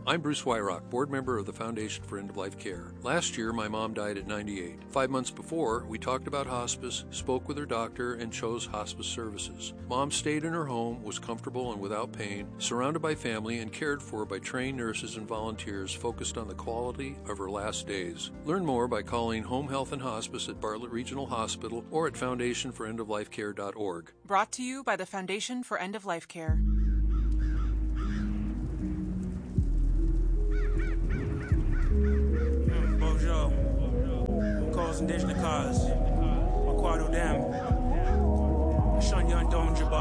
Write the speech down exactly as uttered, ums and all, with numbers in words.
I'm Bruce Wyrock, board member of the Foundation for End-of-Life Care. Last year, my mom died at ninety-eight. Five months before, we talked about hospice, spoke with her doctor, and chose hospice services. Mom stayed in her home, was comfortable and without pain, surrounded by family and cared for by trained nurses and volunteers focused on the quality of her last days. Learn more by calling Home Health and Hospice at Bartlett Regional Hospital or at foundation for end of life care dot org. Brought to you by the Foundation for End-of-Life Care. Bojo, cause indigenous cause, Maquado Dam, Shanyan Don Jabba.